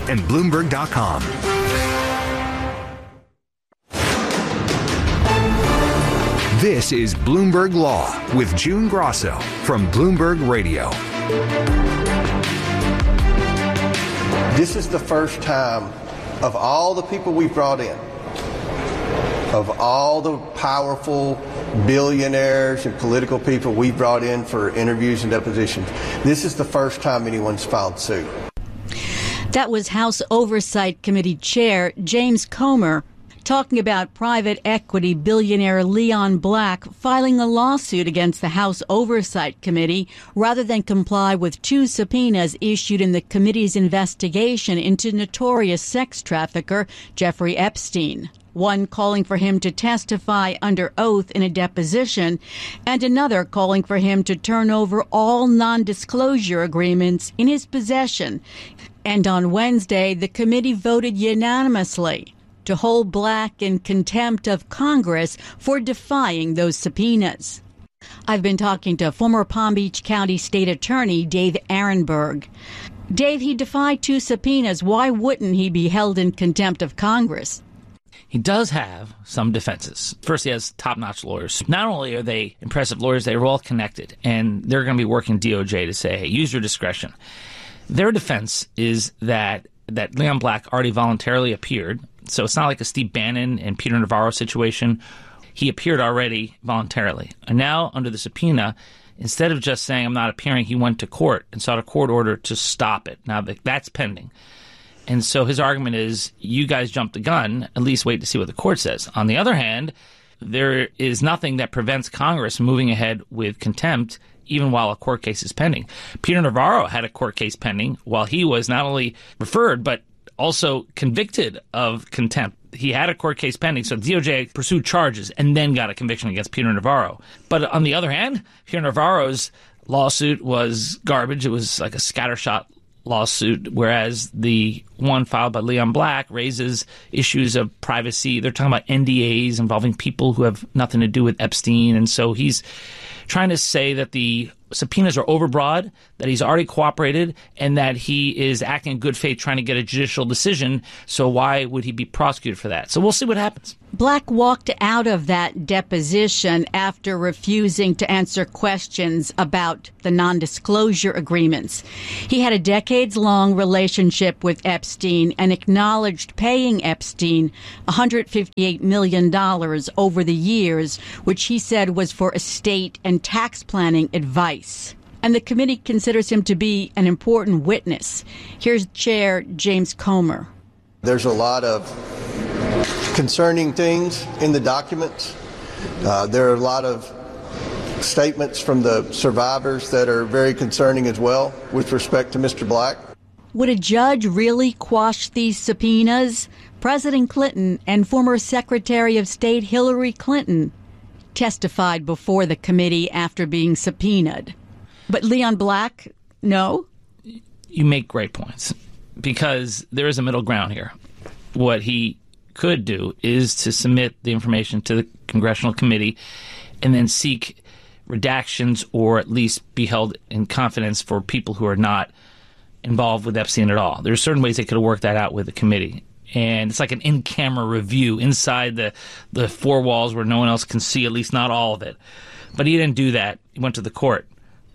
and Bloomberg.com. This is Bloomberg Law with June Grosso from Bloomberg Radio. This is the first time of all the people we've brought in, of all the powerful billionaires and political people we've brought in for interviews and depositions, this is the first time anyone's filed suit. That was House Oversight Committee Chair James Comer talking about private equity billionaire Leon Black filing a lawsuit against the House Oversight Committee rather than comply with two subpoenas issued in the committee's investigation into notorious sex trafficker Jeffrey Epstein. One calling for him to testify under oath in a deposition, and another calling for him to turn over all non-disclosure agreements in his possession. And on Wednesday, the committee voted unanimously to hold Black in contempt of Congress for defying those subpoenas. I've been talking to former Palm Beach County State Attorney Dave Aronberg. Dave, he defied two subpoenas. Why wouldn't he be held in contempt of Congress? He does have some defenses. First, he has top-notch lawyers. Not only are they impressive lawyers, they're all connected, and they're going to be working DOJ to say, hey, use your discretion. Their defense is that Leon Black already voluntarily appeared. So it's not like a Steve Bannon and Peter Navarro situation. He appeared already voluntarily. And now, under the subpoena, instead of just saying, I'm not appearing, he went to court and sought a court order to stop it. Now, that's pending. And so his argument is, you guys jumped the gun, at least wait to see what the court says. On the other hand, there is nothing that prevents Congress moving ahead with contempt even while a court case is pending. Peter Navarro had a court case pending while he was not only referred, but also convicted of contempt. He had a court case pending, so DOJ pursued charges and then got a conviction against Peter Navarro. But on the other hand, Peter Navarro's lawsuit was garbage. It was like a scattershot lawsuit, whereas the one filed by Leon Black raises issues of privacy. They're talking about NDAs involving people who have nothing to do with Epstein. And so he's trying to say that the subpoenas are overbroad, that he's already cooperated, and that he is acting in good faith trying to get a judicial decision. So why would he be prosecuted for that? So we'll see what happens. Black walked out of that deposition after refusing to answer questions about the non-disclosure agreements. He had a decades-long relationship with Epstein and acknowledged paying Epstein $158 million over the years, which he said was for estate and tax planning advice. And the committee considers him to be an important witness. Here's Chair James Comer. There's a lot of concerning things in the documents. There are a lot of statements from the survivors that are very concerning as well with respect to Mr. Black. Would a judge really quash these subpoenas? President Clinton and former Secretary of State Hillary Clinton testified before the committee after being subpoenaed. But Leon Black, no? You make great points because there is a middle ground here. What he could do is to submit the information to the congressional committee and then seek redactions or at least be held in confidence for people who are not involved with Epstein at all. There are certain ways they could have worked that out with the committee. And it's like an in-camera review inside the four walls where no one else can see, at least not all of it. But he didn't do that. He went to the court.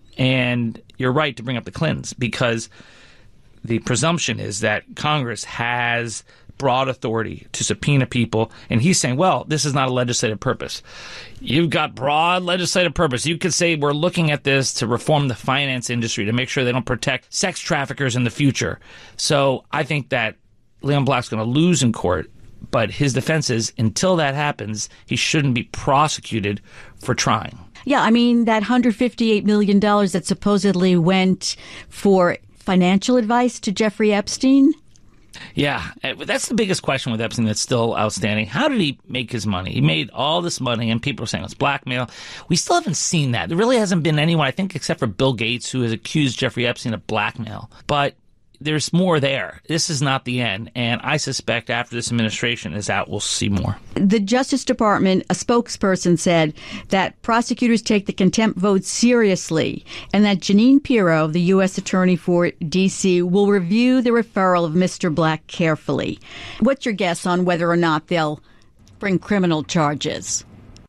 And you're right to bring up the Clintons because the presumption is that Congress has broad authority to subpoena people. And he's saying, well, this is not a legislative purpose. You've got broad legislative purpose. You could say we're looking at this to reform the finance industry to make sure they don't protect sex traffickers in the future. So I think that Leon Black's going to lose in court. But his defense is until that happens, he shouldn't be prosecuted for trying. Yeah, I mean, that $158 million that supposedly went for financial advice to Jeffrey Epstein? Yeah, that's the biggest question with Epstein that's still outstanding. How did he make his money? He made all this money, and people are saying it's blackmail. We still haven't seen that. There really hasn't been anyone, I think, except for Bill Gates, who has accused Jeffrey Epstein of blackmail. But there's more there. This is not the end. And I suspect after this administration is out, we'll see more. The Justice Department, a spokesperson, said that prosecutors take the contempt vote seriously and that Jeanine Pirro, the U.S. Attorney for D.C., will review the referral of Mr. Black carefully. What's your guess on whether or not they'll bring criminal charges?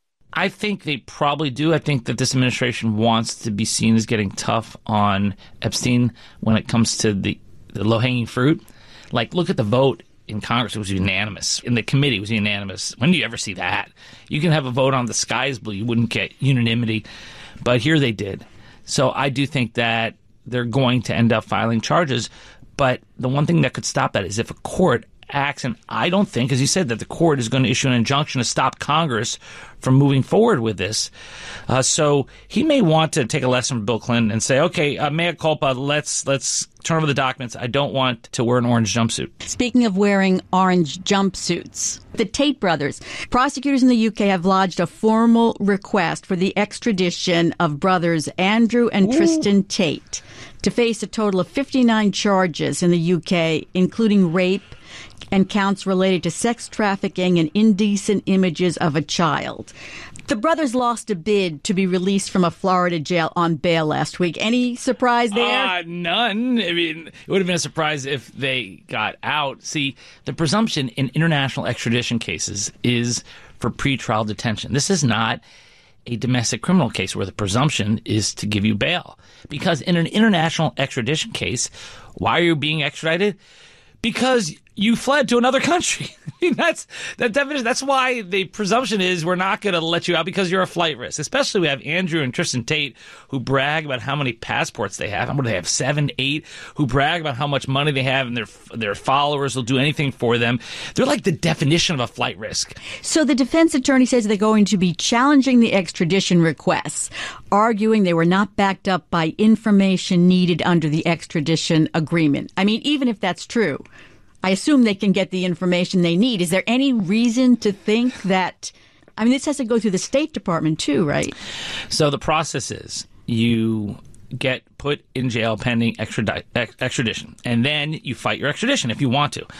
I think they probably do. I think that this administration wants to be seen as getting tough on Epstein when it comes to the low-hanging fruit. Like, look at the vote in Congress. It was unanimous. In the committee, it was unanimous. When do you ever see that? You can have a vote on the sky is blue. You wouldn't get unanimity. But here they did. So I do think that they're going to end up filing charges. But the one thing that could stop that is if a court acts, and I don't think, as you said, that the court is going to issue an injunction to stop Congress from moving forward with this. So he may want to take a lesson from Bill Clinton and say, okay, mea culpa, let's turn over the documents. I don't want to wear an orange jumpsuit. Speaking of wearing orange jumpsuits, the Tate brothers, prosecutors in the UK have lodged a formal request for the extradition of brothers Andrew and Tristan Tate to face a total of 59 charges in the UK, including rape and counts related to sex trafficking and indecent images of a child. The brothers lost a bid to be released from a Florida jail on bail last week. Any surprise there? None. I mean, it would have been a surprise if they got out. See, the presumption in international extradition cases is for pretrial detention. This is not a domestic criminal case where the presumption is to give you bail. Because in an international extradition case, why are you being extradited? Because you fled to another country. I mean, that's the definition. That's why the presumption is we're not going to let you out because you're a flight risk. Especially we have Andrew and Tristan Tate who brag about how many passports they have. How many do they have? 7, 8. Who brag about how much money they have and their followers will do anything for them. They're like the definition of a flight risk. So the defense attorney says they're going to be challenging the extradition requests, arguing they were not backed up by information needed under the extradition agreement. I mean, even if that's true, I assume they can get the information they need. Is there any reason to think that, I mean, this has to go through the State Department too, right? So the process is you get put in jail pending extradition, and then you fight your extradition if you want to.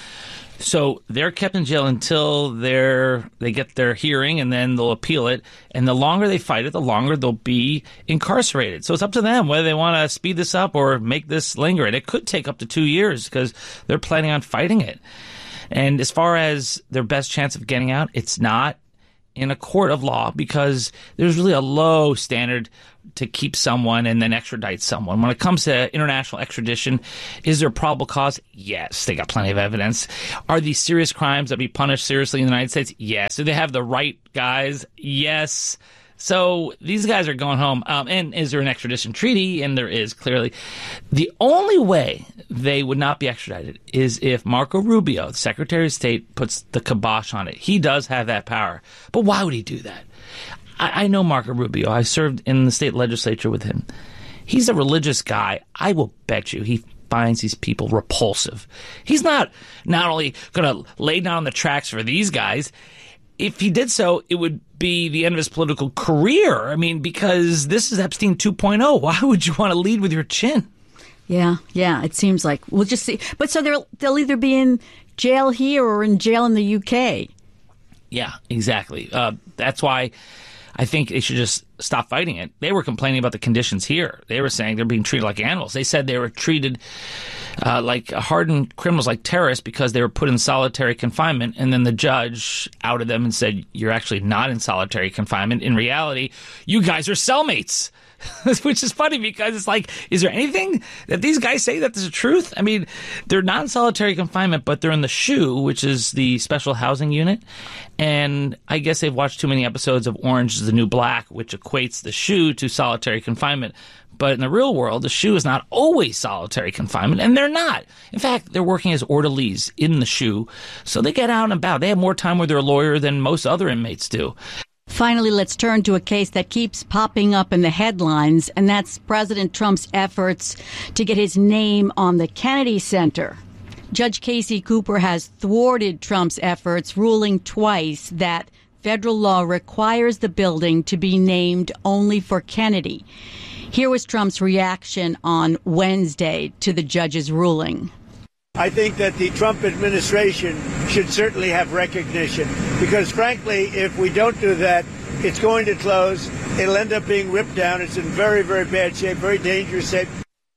So they're kept in jail until they get their hearing, and then they'll appeal it. And the longer they fight it, the longer they'll be incarcerated. So it's up to them whether they want to speed this up or make this linger. And it could take up to 2 years because they're planning on fighting it. And as far as their best chance of getting out, it's not in a court of law because there's really a low standard to keep someone and then extradite someone. When it comes to international extradition, is there probable cause? Yes. They got plenty of evidence. Are these serious crimes that be punished seriously in the United States? Yes. Do they have the right guys? Yes. So these guys are going home. And is there an extradition treaty? And there is, clearly. The only way they would not be extradited is if Marco Rubio, the Secretary of State, puts the kibosh on it. He does have that power. But why would he do that? I know Marco Rubio. I served in the state legislature with him. He's a religious guy. I will bet you he finds these people repulsive. He's not only going to lay down the tracks for these guys. If he did so, it would be the end of his political career. I mean, because this is Epstein 2.0. Why would you want to lead with your chin? Yeah, it seems like. We'll just see. But so they'll either be in jail here or in jail in the UK. Yeah, exactly. That's why I think they should just stop fighting it. They were complaining about the conditions here. They were saying they're being treated like animals. They said they were treated like hardened criminals, like terrorists, because they were put in solitary confinement. And then the judge outed them and said, you're actually not in solitary confinement. In reality, you guys are cellmates. Which is funny because it's like, is there anything that these guys say that is the truth? I mean, they're not in solitary confinement, but they're in the SHU, which is the special housing unit. And I guess they've watched too many episodes of Orange is the New Black, which equates the SHU to solitary confinement. But in the real world, the SHU is not always solitary confinement, and they're not. In fact, they're working as orderlies in the SHU, so they get out and about. They have more time with their lawyer than most other inmates do. Finally, let's turn to a case that keeps popping up in the headlines, and that's President Trump's efforts to get his name on the Kennedy Center. Judge Casey Cooper has thwarted Trump's efforts, ruling twice that federal law requires the building to be named only for Kennedy. Here was Trump's reaction on Wednesday to the judge's ruling. I think that the Trump administration should certainly have recognition, because frankly, if we don't do that, it's going to close. It'll end up being ripped down. It's in very, very bad shape, very dangerous shape.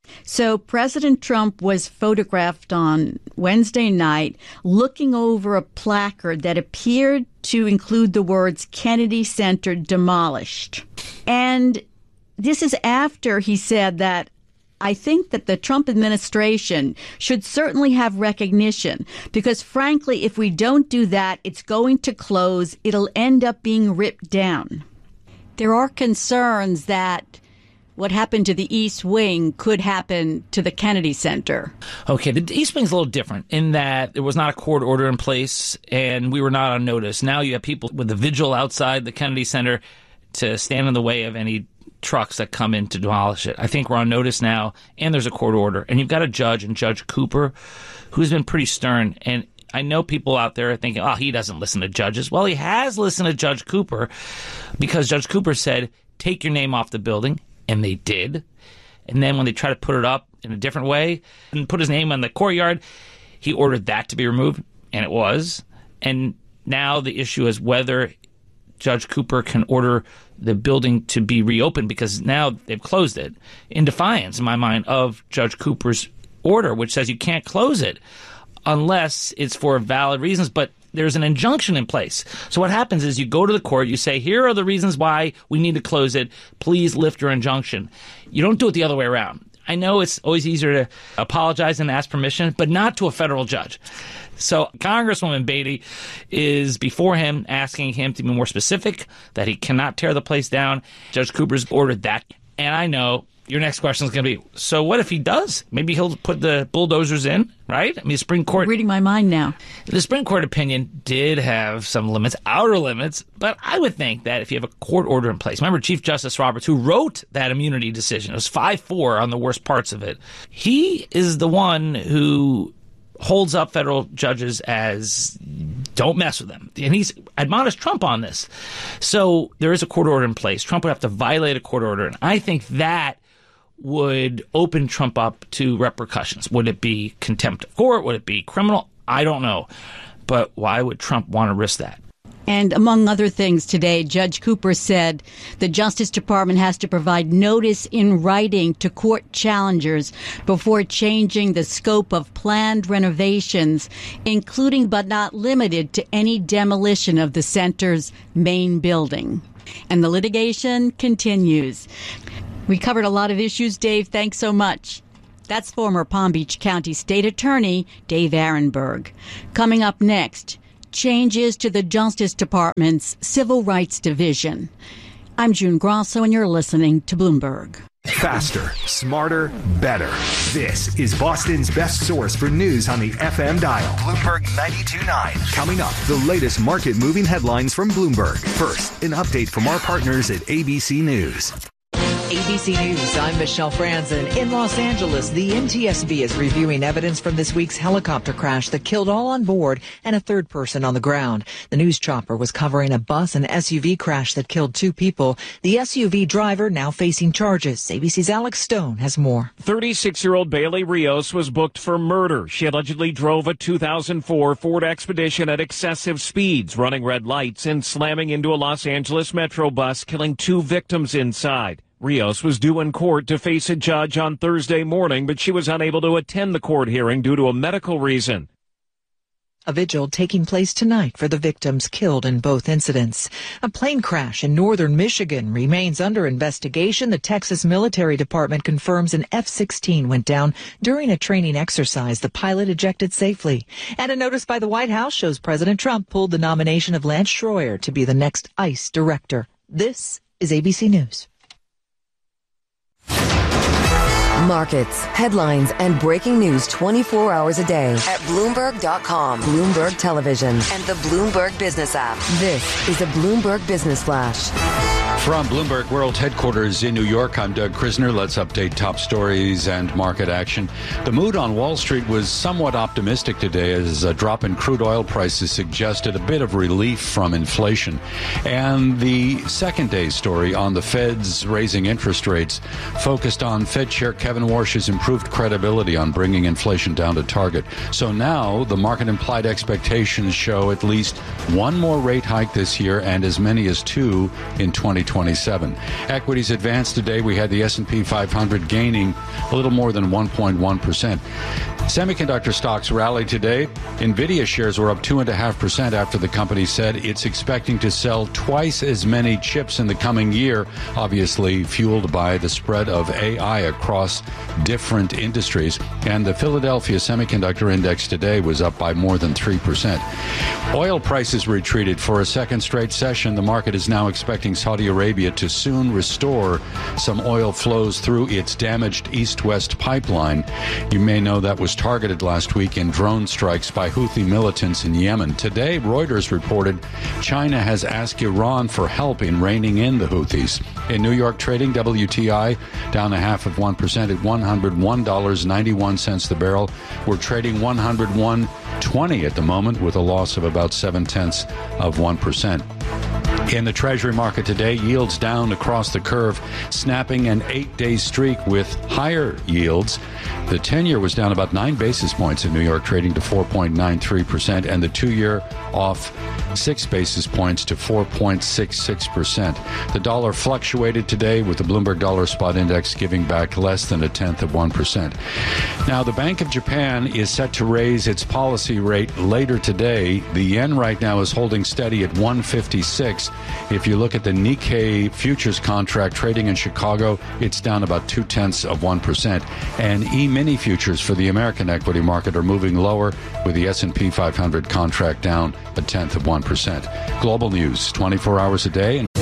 So President Trump was photographed on Wednesday night looking over a placard that appeared to include the words Kennedy Center demolished. And this is after he said that I think that the Trump administration should certainly have recognition, because frankly, if we don't do that, it's going to close. It'll end up being ripped down. There are concerns that what happened to the East Wing could happen to the Kennedy Center. Okay, the East Wing's a little different in that there was not a court order in place and we were not on notice. Now you have people with a vigil outside the Kennedy Center to stand in the way of any trucks that come in to demolish it. I think we're on notice now, and there's a court order. And you've got a judge, and Judge Cooper, who's been pretty stern. And I know people out there are thinking, oh, he doesn't listen to judges. Well, he has listened to Judge Cooper, because Judge Cooper said, take your name off the building. And they did. And then when they try to put it up in a different way and put his name on the courtyard, he ordered that to be removed, and it was. And now the issue is whether Judge Cooper can order the building to be reopened, because now they've closed it in defiance, in my mind, of Judge Cooper's order, which says you can't close it unless it's for valid reasons. But there's an injunction in place. So what happens is you go to the court, you say, here are the reasons why we need to close it. Please lift your injunction. You don't do it the other way around. I know it's always easier to apologize and ask permission, but not to a federal judge. So Congresswoman Beatty is before him asking him to be more specific, that he cannot tear the place down. Judge Cooper's ordered that. And I know your next question is going to be, so what if he does? Maybe he'll put the bulldozers in, right? I mean, the Supreme Court... Reading my mind now. The Supreme Court opinion did have some limits, outer limits, but I would think that if you have a court order in place, remember Chief Justice Roberts, who wrote that immunity decision, it was 5-4 on the worst parts of it. He is the one who holds up federal judges as don't mess with them. And he's admonished Trump on this. So there is a court order in place. Trump would have to violate a court order. And I think that would open Trump up to repercussions. Would it be contempt of court? Would it be criminal? I don't know. But why would Trump want to risk that? And among other things today, Judge Cooper said the Justice Department has to provide notice in writing to court challengers before changing the scope of planned renovations, including but not limited to any demolition of the center's main building. And the litigation continues. We covered a lot of issues, Dave. Thanks so much. That's former Palm Beach County State Attorney Dave Aronberg. Coming up next, changes to the Justice Department's Civil Rights Division. I'm June Grosso, and you're listening to Bloomberg. Faster, smarter, better. This is Boston's best source for news on the FM dial. Bloomberg 92.9. Coming up, the latest market-moving headlines from Bloomberg. First, an update from our partners at ABC News. ABC News, I'm Michelle Franzen. In Los Angeles, the NTSB is reviewing evidence from this week's helicopter crash that killed all on board and a third person on the ground. The news chopper was covering a bus and SUV crash that killed 2 people. The SUV driver now facing charges. ABC's Alex Stone has more. 36-year-old Bailey Rios was booked for murder. She allegedly drove a 2004 Ford Expedition at excessive speeds, running red lights and slamming into a Los Angeles Metro bus, killing 2 victims inside. Rios was due in court to face a judge on Thursday morning, but she was unable to attend the court hearing due to a medical reason. A vigil taking place tonight for the victims killed in both incidents. A plane crash in northern Michigan remains under investigation. The Texas Military Department confirms an F-16 went down during a training exercise. The pilot ejected safely. And a notice by the White House shows President Trump pulled the nomination of Lance Schroyer to be the next ICE director. This is ABC News. Markets, headlines, and breaking news 24 hours a day at Bloomberg.com, Bloomberg Television, and the Bloomberg Business app. This is a Bloomberg Business Flash. From Bloomberg World Headquarters in New York, I'm Doug Krisner. Let's update top stories and market action. The mood on Wall Street was somewhat optimistic today as a drop in crude oil prices suggested a bit of relief from inflation. And the second day story on the Fed's raising interest rates focused on Fed Chair Kevin Warsh's improved credibility on bringing inflation down to target. So now the market implied expectations show at least one more rate hike this year and as many as two in 2027. Equities advanced today. We had the S&P 500 gaining a little more than 1.1%. Semiconductor stocks rallied today. NVIDIA shares were up 2.5% after the company said it's expecting to sell twice as many chips in the coming year, obviously fueled by the spread of AI across different industries. And the Philadelphia Semiconductor Index today was up by more than 3%. Oil prices retreated for a second straight session. The market is now expecting Saudi Arabia to soon restore some oil flows through its damaged east-west pipeline. You may know that was targeted last week in drone strikes by Houthi militants in Yemen. Today, Reuters reported China has asked Iran for help in reining in the Houthis. In New York trading, WTI down 0.5% at $101.91 the barrel. We're trading $101.20 at the moment with a loss of about 0.7%. In the Treasury market today, yields down across the curve, snapping an 8-day streak with higher yields. The 10-year was down about 9 basis points in New York, trading to 4.93%, and the 2-year off 6 basis points to 4.66%. The dollar fluctuated today with the Bloomberg Dollar Spot Index giving back less than 0.1%. Now, the Bank of Japan is set to raise its policy rate later today. The yen right now is holding steady at 156. If you look at the Nikkei futures contract trading in Chicago, it's down about 0.2%. And E-mini futures for the American equity market are moving lower, with the S&P 500 contract down 0.1%. Global news, 24 hours a day.